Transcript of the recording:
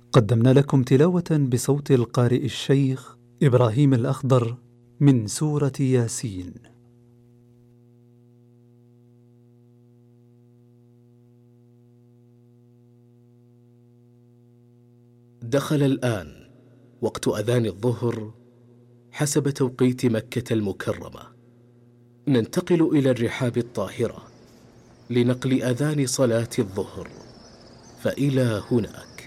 قدمنا لكم تلاوة بصوت القارئ الشيخ إبراهيم الأخضر من سورة ياسين. دخل الآن وقت أذان الظهر حسب توقيت مكة المكرمة. ننتقل إلى الرحاب الطاهرة لنقل أذان صلاة الظهر، فإلى هناك.